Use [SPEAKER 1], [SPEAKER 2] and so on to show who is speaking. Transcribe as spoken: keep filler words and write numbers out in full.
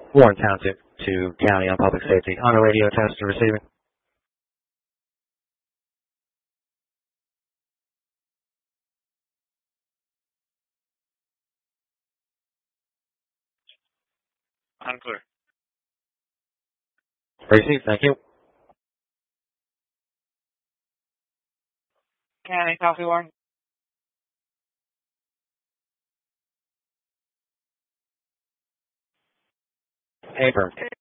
[SPEAKER 1] Warren Township to County on Public Safety. On the radio, test and receiving.
[SPEAKER 2] Unclear.
[SPEAKER 1] Receive, thank you.
[SPEAKER 2] County, copy one.
[SPEAKER 1] Affirm.